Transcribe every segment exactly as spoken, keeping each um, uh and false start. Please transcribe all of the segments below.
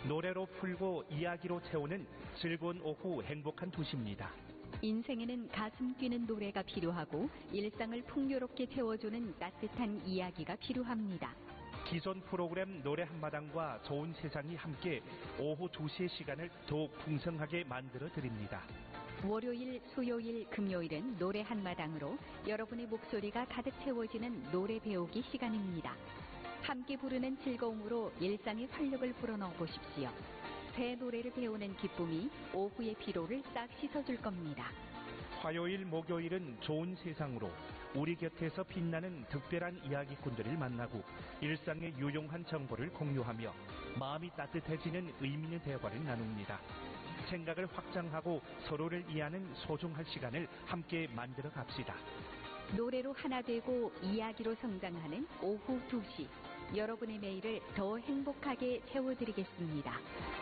노래로 풀고 이야기로 채우는 즐거운 오후 행복한 도시입니다. 인생에는 가슴 뛰는 노래가 필요하고 일상을 풍요롭게 채워주는 따뜻한 이야기가 필요합니다. 기존 프로그램 노래 한마당과 좋은 세상이 함께 오후 두 시의 시간을 더욱 풍성하게 만들어 드립니다. 월요일, 수요일, 금요일은 노래 한마당으로 여러분의 목소리가 가득 채워지는 노래 배우기 시간입니다. 함께 부르는 즐거움으로 일상의 활력을 불어넣어 보십시오. 새 노래를 배우는 기쁨이 오후의 피로를 싹 씻어줄 겁니다. 화요일, 목요일은 좋은 세상으로 우리 곁에서 빛나는 특별한 이야기꾼들을 만나고 일상의 유용한 정보를 공유하며 마음이 따뜻해지는 의미 있는 대화를 나눕니다. 생각을 확장하고 서로를 이해하는 소중한 시간을 함께 만들어 갑시다. 노래로 하나 되고 이야기로 성장하는 오후 두 시. 여러분의 매일을 더 행복하게 채워드리겠습니다.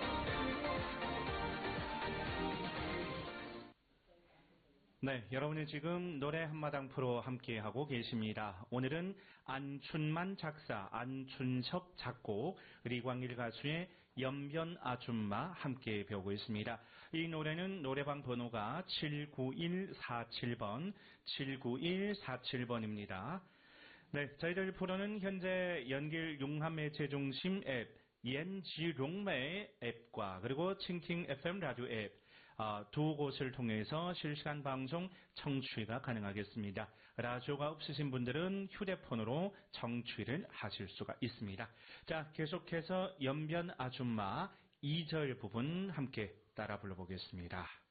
네, 여러분은 지금 노래 한마당 프로 함께하고 계십니다. 오늘은 안춘만 작사, 안춘석 작곡, 리광일 가수의 연변 아줌마 함께 배우고 있습니다. 이 노래는 노래방 번호가 칠구일사칠 번, 칠구일사칠 번입니다. 네, 저희들 프로는 현재 연길 융합매체 중심 앱, 옌지롱매 앱과 그리고 칭팅 에프엠 라디오 앱 어, 두 곳을 통해서 실시간 방송 청취가 가능하겠습니다. 라디오가 없으신 분들은 휴대폰으로 청취를 하실 수가 있습니다. 자, 계속해서 연변 아줌마 이 절 부분 함께 따라 불러보겠습니다.